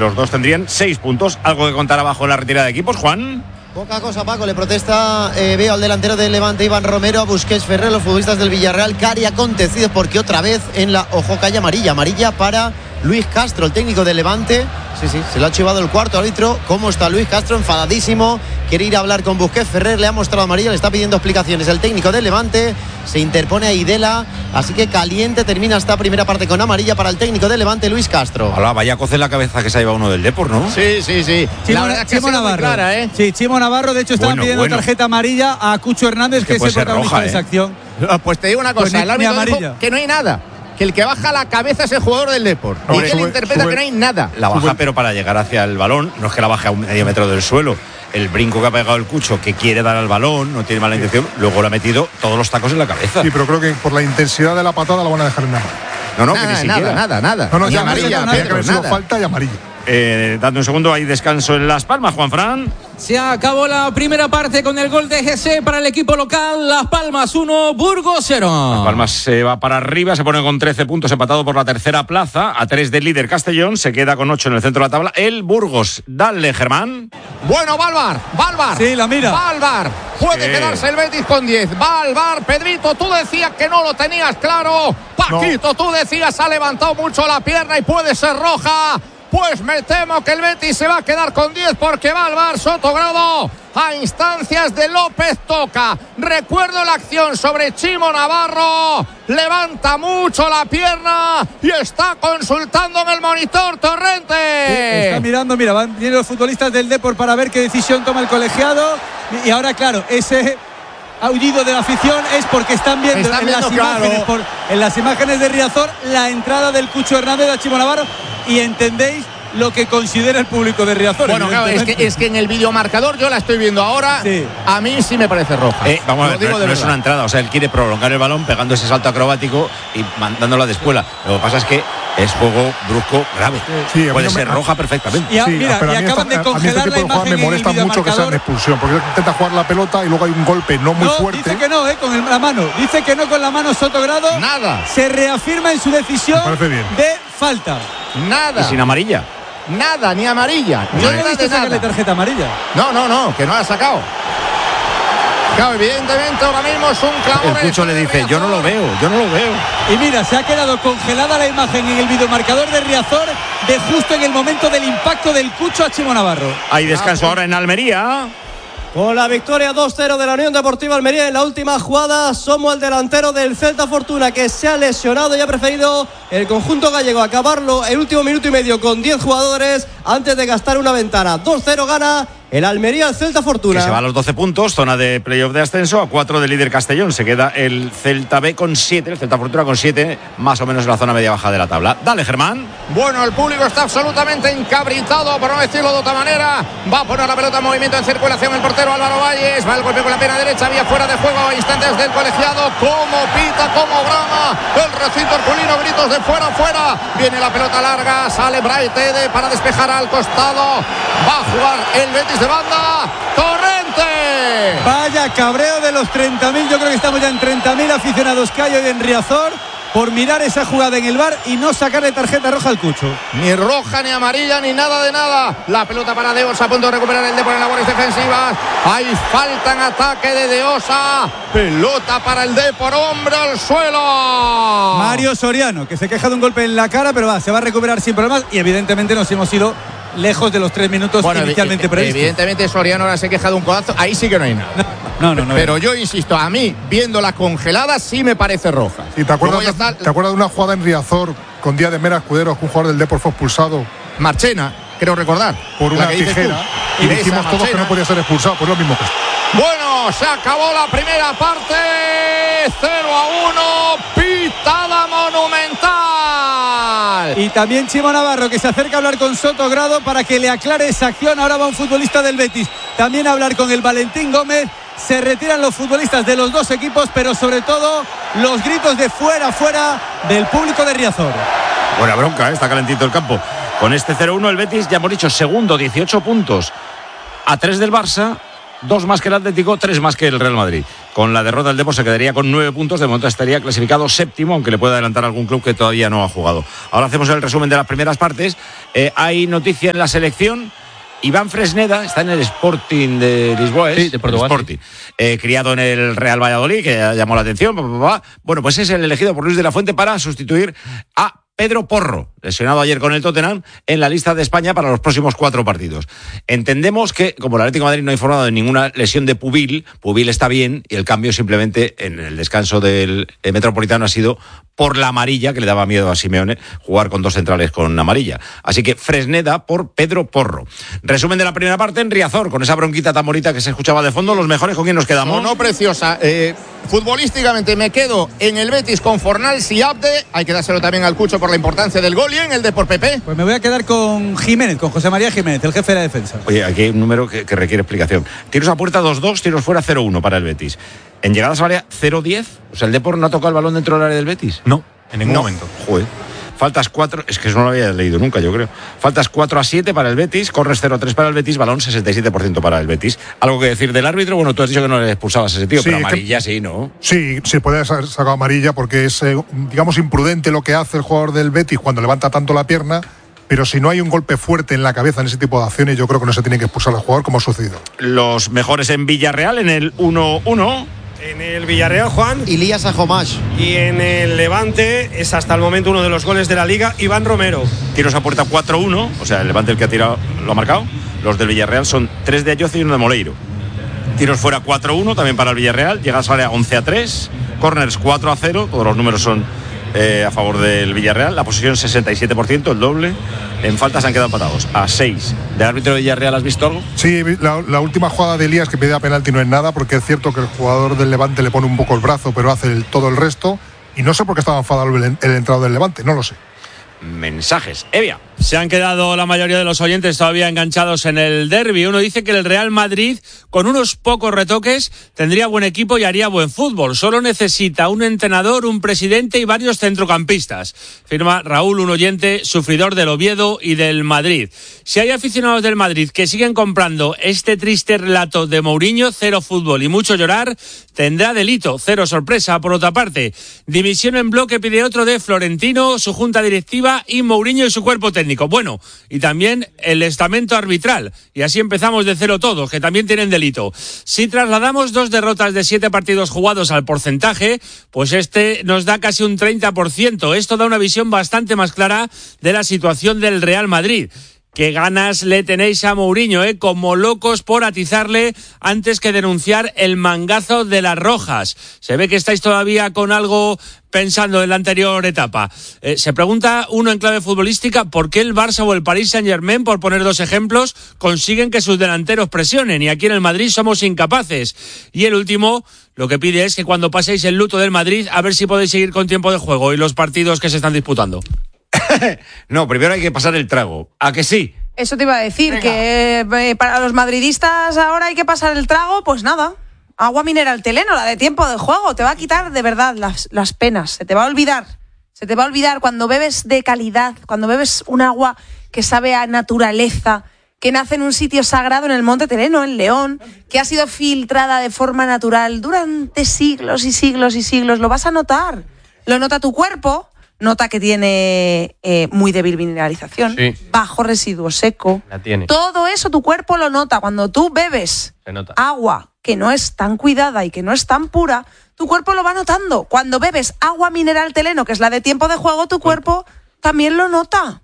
los dos tendrían 6 puntos. ¿Algo que contar abajo en la retirada de equipos, Juan? Poca cosa, Paco. Le protesta, veo al delantero del Levante, Iván Romero, a Busquets, Ferrer, los futbolistas del Villarreal. Cari acontecido porque otra vez en la calle amarilla para Luis Castro, el técnico del Levante. Sí, se lo ha chivado el cuarto árbitro. ¿Cómo está Luis Castro? Enfadadísimo. Quiere ir a hablar con Busquets. Ferrer le ha mostrado amarilla, le está pidiendo explicaciones. El técnico del Levante se interpone a Idela. Así que caliente termina esta primera parte con amarilla para el técnico del Levante, Luis Castro. Hola, vaya coce en la cabeza que se ha llevado uno del Depor, ¿no? Sí. Chimo Navarro. Clara, ¿eh? Sí, Chimo Navarro. De hecho, estaban pidiendo tarjeta amarilla a Cucho Hernández, que es el protagonista de esa acción. Pues te digo una cosa, el árbitro dijo que no hay nada. Que el que baja la cabeza es el jugador del Depor. Y que él interpreta que no hay nada. La baja, pero para llegar hacia el balón, no es que la baje a un medio metro del suelo. El brinco que ha pegado el Cucho, que quiere dar al balón, no tiene mala intención, luego le ha metido todos los tacos en la cabeza. Sí, pero creo que por la intensidad de la patada la van a dejar en nada. No, que ni siquiera. Nada. No, y amarilla, Pedro, nada. Falta y amarilla. Dando un segundo, hay descanso en Las Palmas, Juanfran. Se acabó la primera parte con el gol de GC para el equipo local. Las Palmas 1, Burgos 0. Las Palmas se va para arriba, se pone con 13 puntos, empatado por la tercera plaza, a 3 del líder Castellón, se queda con 8 en el centro de la tabla. El Burgos, dale, Germán. Bueno, Balbar. Sí, la mira. Balbar. Puede quedarse el Betis con 10. Balbar, Pedrito, tú decías que no lo tenías claro. Paquito, tú decías, ha levantado mucho la pierna y puede ser roja. Pues me temo que el Betis se va a quedar con 10 porque va al Bar Sotogrado a instancias de López Toca. Recuerdo la acción sobre Chimo Navarro. Levanta mucho la pierna y está consultando en el monitor Torrente. Está mirando, mira, van viendo los futbolistas del Depor para ver qué decisión toma el colegiado. Y ahora, claro, ese aullido de la afición es porque están viendo en las imágenes de Riazor la entrada del Cucho Hernández a Chimo Navarro y entendéis lo que considera el público de Riazor. Bueno, claro, es que en el videomarcador yo la estoy viendo ahora. Sí. A mí sí me parece roja. Vamos a ver, no es una entrada, o sea, él quiere prolongar el balón pegando ese salto acrobático y mandándola de espuela. Lo que pasa es que es juego brusco grave. Sí, puede ser roja perfectamente. Y acaban de congelar la imagen. Me molesta mucho que sea en expulsión, porque intenta jugar la pelota y luego hay un golpe no muy fuerte. Dice que no, con la mano. Dice que no con la mano Sotogrado. Nada. Se reafirma en su decisión de falta. Nada. Y sin amarilla. Nada, ni amarilla. Yo no he visto sacarle tarjeta amarilla. No, que no la ha sacado. Claro, evidentemente ahora mismo es un clamor. El Cucho le dice, yo no lo veo. Y mira, se ha quedado congelada la imagen en el videomarcador de Riazor de justo en el momento del impacto del Cucho a Chimo Navarro. Hay descanso ahora en Almería. Con la victoria 2-0 de la Unión Deportiva Almería en la última jugada, Somo, el delantero del Celta Fortuna, que se ha lesionado y ha preferido el conjunto gallego acabarlo el último minuto y medio con 10 jugadores antes de gastar una ventana. 2-0 gana el Almería al Celta Fortuna. Que se va a los 12 puntos, zona de playoff de ascenso, a 4 del líder Castellón. Se queda el Celta B con 7, el Celta Fortuna con 7, más o menos en la zona media-baja de la tabla. Dale, Germán. Bueno, el público está absolutamente encabritado, por no decirlo de otra manera. Va a poner la pelota en movimiento en circulación el portero Álvaro Valles. Va el golpe con la pierna derecha, vía fuera de juego a instantes del colegiado. Como pita, como brama el recinto herculino, gritos de fuera. Viene la pelota larga, sale Braithwaite para despejar al costado. Va a jugar el Betis de banda. Torrente. Vaya cabreo de los 30.000. Yo creo que estamos ya en 30.000 aficionados que hay hoy en Riazor por mirar esa jugada en el VAR y no sacarle tarjeta roja al Cucho. Ni roja, ni amarilla, ni nada de nada. La pelota para De Osa, a punto de recuperar el Depor en labores defensivas. Hay falta en ataque de De Osa. Pelota para el Depor, hombre al suelo. Mario Soriano, que se queja de un golpe en la cara, pero se va a recuperar sin problemas y evidentemente nos hemos ido lejos de los 3 minutos inicialmente previstos. Evidentemente Soriano ahora se queja de un codazo, ahí sí que no hay nada. No. Pero yo insisto, a mí, viendo la congelada, sí me parece roja. ¿Y te acuerdas de una jugada en Riazor con Díaz de Mera Escudero, que un jugador del Depor fue expulsado? Marchena, creo recordar. Por una tijera. Y dijimos todos que no podía ser expulsado, pues lo mismo que esto. Bueno, se acabó la primera parte. 0-1, pitada monumental. Y también Chimo Navarro, que se acerca a hablar con Sotogrado para que le aclare esa acción. Ahora va un futbolista del Betis también a hablar con el Valentín Gómez. Se retiran los futbolistas de los dos equipos, pero sobre todo los gritos de fuera del público de Riazor. Buena bronca, está calentito el campo. Con este 0-1 el Betis, ya hemos dicho, segundo, 18 puntos. A 3 del Barça, 2 más que el Atlético, 3 más que el Real Madrid. Con la derrota del Depor se quedaría con 9 puntos. De momento estaría clasificado séptimo, aunque le puede adelantar algún club que todavía no ha jugado. Ahora hacemos el resumen de las primeras partes. Hay noticia en la selección. Iván Fresneda está en el Sporting de Lisboa, sí, de Portugal, Sporting, criado en el Real Valladolid, que llamó la atención. Bueno, pues es el elegido por Luis de la Fuente para sustituir a Pedro Porro, lesionado ayer con el Tottenham, en la lista de España para los próximos 4 partidos. Entendemos que, como el Atlético de Madrid no ha informado de ninguna lesión de Pubil está bien, y el cambio simplemente en el descanso del Metropolitano ha sido por la amarilla, que le daba miedo a Simeone jugar con 2 centrales con amarilla. Así que Fresneda por Pedro Porro. Resumen de la primera parte en Riazor, con esa bronquita tan bonita que se escuchaba de fondo. Los mejores, ¿con quién nos quedamos? No, preciosa. Futbolísticamente me quedo en el Betis con Fornals y Abde. Hay que dárselo también al Cucho por la importancia del gol, y en el Depor Pepe. Pues me voy a quedar con Jiménez, con José María Jiménez, el jefe de la defensa. Oye, aquí hay un número que requiere explicación. Tiros a puerta 2-2, tiros fuera 0-1 para el Betis. En llegadas al área 0-10. O sea, el Depor no ha tocado el balón dentro del área del Betis. No, en ningún momento. Joder. Faltas 4, es que eso no lo había leído nunca, yo creo. Faltas 4-7 para el Betis, corres 0-3 para el Betis, balón 67% para el Betis. ¿Algo que decir del árbitro? Bueno, tú has dicho que no le expulsabas a ese tío, sí, pero amarilla sí, ¿no? Sí, puede haber sacado amarilla porque es, digamos, imprudente lo que hace el jugador del Betis cuando levanta tanto la pierna. Pero si no hay un golpe fuerte en la cabeza en ese tipo de acciones, yo creo que no se tiene que expulsar al jugador, como ha sucedido. Los mejores en Villarreal en el 1-1. En el Villarreal, Juan. Ilías Ajomash. Y en el Levante es hasta el momento uno de los goles de la Liga, Iván Romero. Tiros a puerta 4-1, o sea, el Levante el que ha tirado lo ha marcado. Los del Villarreal son 3 de Ayoce y 1 de Moleiro. Tiros fuera 4-1 también para el Villarreal. Llegas a área 11-3. Corners 4-0. Todos los números son a favor del Villarreal. La posesión 67%, el doble. En faltas han quedado empatados a 6. ¿Del árbitro de Villarreal has visto algo? Sí, la última jugada de Elías, que pedía penalti, no es nada, porque es cierto que el jugador del Levante le pone un poco el brazo, pero hace todo el resto. Y no sé por qué estaba enfadado el entrado del Levante, no lo sé. Mensajes. Evia. Se han quedado la mayoría de los oyentes todavía enganchados en el derbi. Uno dice que el Real Madrid, con unos pocos retoques, tendría buen equipo y haría buen fútbol. Solo necesita un entrenador, un presidente y varios centrocampistas. Firma Raúl, un oyente sufridor del Oviedo y del Madrid. Si hay aficionados del Madrid que siguen comprando este triste relato de Mourinho, 0 fútbol y mucho llorar, tendrá delito, 0 sorpresa. Por otra parte, dimisión en bloque pide otro de Florentino, su junta directiva y Mourinho y su cuerpo técnico. Bueno, y también el estamento arbitral. Y así empezamos de cero todos, que también tienen delito. Si trasladamos 2 derrotas de 7 partidos jugados al porcentaje, pues este nos da casi un 30%. Esto da una visión bastante más clara de la situación del Real Madrid. Qué ganas le tenéis a Mourinho, como locos por atizarle antes que denunciar el mangazo de las rojas. Se ve que estáis todavía con algo pensando en la anterior etapa. Se pregunta uno en clave futbolística por qué el Barça o el Paris Saint-Germain, por poner 2 ejemplos, consiguen que sus delanteros presionen y aquí en el Madrid somos incapaces. Y el último, lo que pide es que cuando paséis el luto del Madrid, a ver si podéis seguir con tiempo de juego y los partidos que se están disputando. No, primero hay que pasar el trago. ¿A que sí? Eso te iba a decir. Venga. Que para los madridistas ahora hay que pasar el trago, pues nada. Agua mineral Teleno, la de tiempo de juego. Te va a quitar de verdad las penas. Se te va a olvidar. Se te va a olvidar cuando bebes de calidad, cuando bebes un agua que sabe a naturaleza, que nace en un sitio sagrado en el Monte Teleno, en León, que ha sido filtrada de forma natural durante siglos y siglos y siglos. Lo vas a notar. Lo nota tu cuerpo. Nota que tiene muy débil mineralización, sí, bajo residuo seco. La tiene. Todo eso tu cuerpo lo nota. Cuando tú bebes agua que no es tan cuidada y que no es tan pura, tu cuerpo lo va notando. Cuando bebes agua mineral Teleno, que es la de tiempo de juego, tu cuerpo también lo nota.